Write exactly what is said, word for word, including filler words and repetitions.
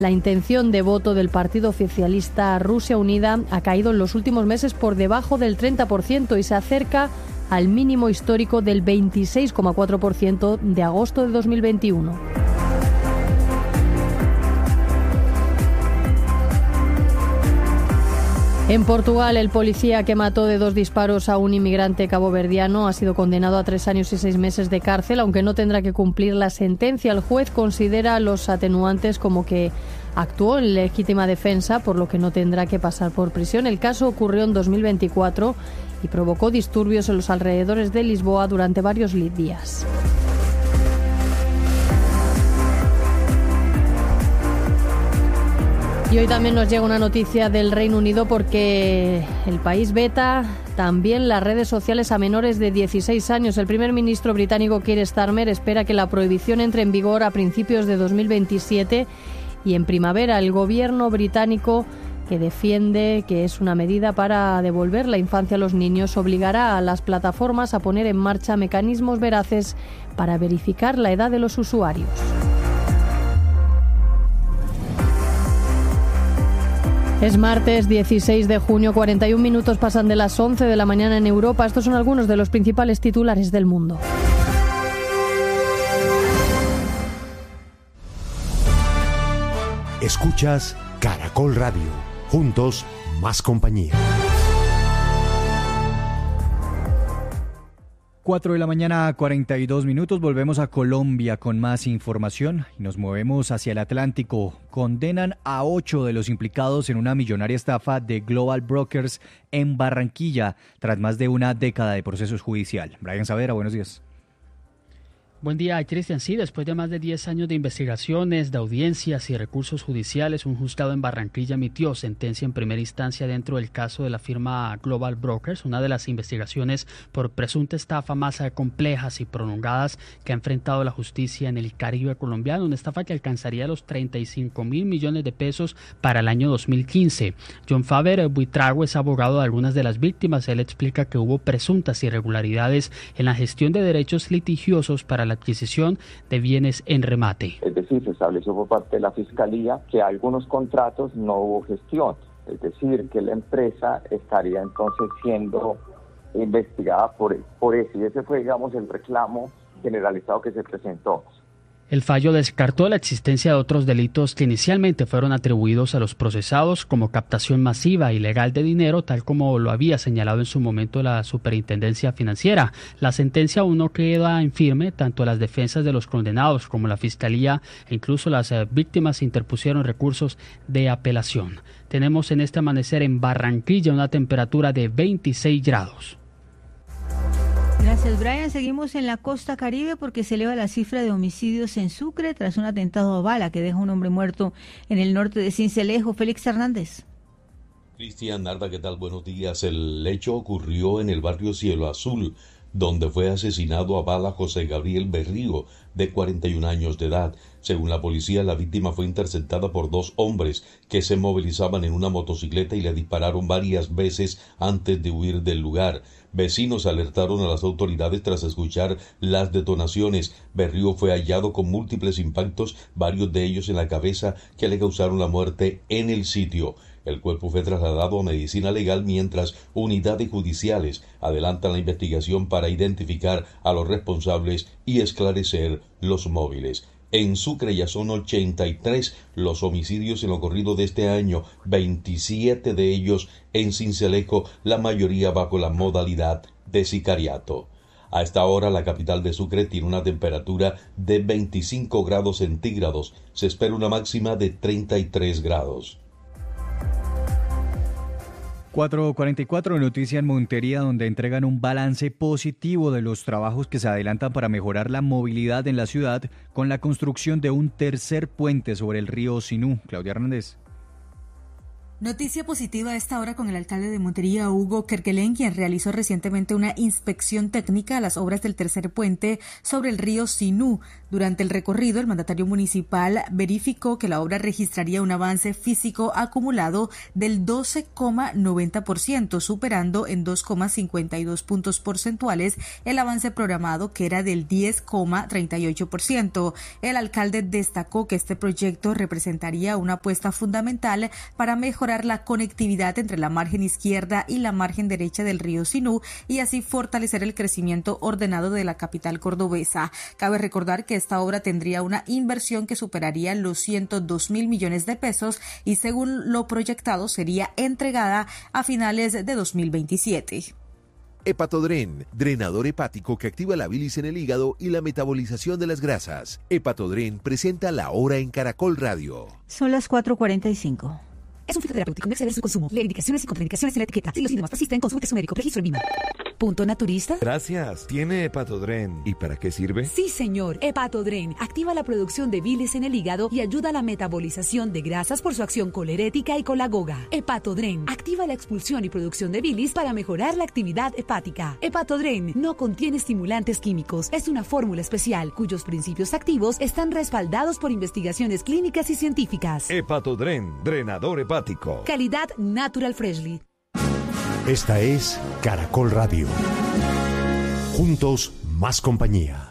La intención de voto del partido oficialista Rusia Unida ha caído en los últimos meses por debajo del treinta por ciento y se acerca al mínimo histórico del veintiséis coma cuatro por ciento de agosto de dos mil veintiuno. En Portugal, el policía que mató de dos disparos a un inmigrante caboverdiano ha sido condenado a tres años y seis meses de cárcel, aunque no tendrá que cumplir la sentencia. El juez considera los atenuantes como que actuó en legítima defensa, por lo que no tendrá que pasar por prisión. El caso ocurrió en dos mil veinticuatro y provocó disturbios en los alrededores de Lisboa durante varios días. Y hoy también nos llega una noticia del Reino Unido porque el país veta también las redes sociales a menores de dieciséis años. El primer ministro británico Keir Starmer espera que la prohibición entre en vigor a principios de dos mil veintisiete y en primavera. El gobierno británico, que defiende que es una medida para devolver la infancia a los niños, obligará a las plataformas a poner en marcha mecanismos veraces para verificar la edad de los usuarios. Es martes dieciséis de junio, cuarenta y un minutos pasan de las once de la mañana en Europa. Estos son algunos de los principales titulares del mundo. Escuchas Caracol Radio. Juntos, más compañía. cuatro de la mañana, cuarenta y dos minutos. Volvemos a Colombia con más información y nos movemos hacia el Atlántico. Condenan a ocho de los implicados en una millonaria estafa de Global Brokers en Barranquilla tras más de una década de proceso judicial. Brian Saavedra, buenos días. Buen día, Cristian. Sí, después de más de diez años de investigaciones, de audiencias y recursos judiciales, un juzgado en Barranquilla emitió sentencia en primera instancia dentro del caso de la firma Global Brokers, una de las investigaciones por presunta estafa más complejas y prolongadas que ha enfrentado la justicia en el Caribe colombiano, una estafa que alcanzaría los treinta y cinco mil millones de pesos para el año dos mil quince. John Faber Buitrago es abogado de algunas de las víctimas. Él explica que hubo presuntas irregularidades en la gestión de derechos litigiosos para la la adquisición de bienes en remate. Es decir, se estableció por parte de la Fiscalía que algunos contratos no hubo gestión, es decir, que la empresa estaría entonces siendo investigada por, por eso, y ese fue, digamos, el reclamo generalizado que se presentó. El fallo descartó la existencia de otros delitos que inicialmente fueron atribuidos a los procesados, como captación masiva e ilegal de dinero, tal como lo había señalado en su momento la Superintendencia Financiera. La sentencia aún no queda en firme. Tanto las defensas de los condenados como la Fiscalía e incluso las eh, víctimas interpusieron recursos de apelación. Tenemos en este amanecer en Barranquilla una temperatura de veintiséis grados. Gracias, Brian. Seguimos en la costa caribe porque se eleva la cifra de homicidios en Sucre tras un atentado a bala que deja un hombre muerto en el norte de Sincelejo. Félix Hernández. Cristian, Narda, ¿qué tal? Buenos días. El hecho ocurrió en el barrio Cielo Azul, donde fue asesinado a bala José Gabriel Berrío, de cuarenta y un años de edad. Según la policía, la víctima fue interceptada por dos hombres que se movilizaban en una motocicleta y le dispararon varias veces antes de huir del lugar. Vecinos alertaron a las autoridades tras escuchar las detonaciones. Berrío fue hallado con múltiples impactos, varios de ellos en la cabeza, que le causaron la muerte en el sitio. El cuerpo fue trasladado a medicina legal mientras unidades judiciales adelantan la investigación para identificar a los responsables y esclarecer los móviles. En Sucre ya son ochenta y tres los homicidios en lo corrido de este año, veintisiete de ellos en Sincelejo, la mayoría bajo la modalidad de sicariato. A esta hora la capital de Sucre tiene una temperatura de veinticinco grados centígrados. Se espera una máxima de treinta y tres grados. cuatro cuarenta y cuatro, noticia en Montería, donde entregan un balance positivo de los trabajos que se adelantan para mejorar la movilidad en la ciudad con la construcción de un tercer puente sobre el río Sinú. Claudia Hernández. Noticia positiva a esta hora con el alcalde de Montería, Hugo Kerguelen, quien realizó recientemente una inspección técnica a las obras del tercer puente sobre el río Sinú. Durante el recorrido, el mandatario municipal verificó que la obra registraría un avance físico acumulado del doce coma noventa por ciento, superando en dos coma cincuenta y dos puntos porcentuales el avance programado, que era del diez coma treinta y ocho por ciento. El alcalde destacó que este proyecto representaría una apuesta fundamental para mejorar la conectividad entre la margen izquierda y la margen derecha del río Sinú y así fortalecer el crecimiento ordenado de la capital cordobesa. Cabe recordar que esta obra tendría una inversión que superaría los ciento dos mil millones de pesos y, según lo proyectado, sería entregada a finales de dos mil veintisiete. Hepatodren, drenador hepático que activa la bilis en el hígado y la metabolización de las grasas. Hepatodren presenta La Hora en Caracol Radio. Son las cuatro cuarenta y cinco. Es un fitoterapéutico, no exceder en su consumo. Lee indicaciones y contraindicaciones en la etiqueta. Si los síntomas persisten, consulte su médico. Registro en Vima. ¿Punto naturista? Gracias. ¿Tiene Hepatodren? ¿Y para qué sirve? Sí, señor. Hepatodren activa la producción de bilis en el hígado y ayuda a la metabolización de grasas por su acción colerética y colagoga. Hepatodren activa la expulsión y producción de bilis para mejorar la actividad hepática. Hepatodren no contiene estimulantes químicos. Es una fórmula especial cuyos principios activos están respaldados por investigaciones clínicas y científicas. Hepatodren, drenador hepático. Calidad Natural Freshly. Esta es Caracol Radio. Juntos, más compañía.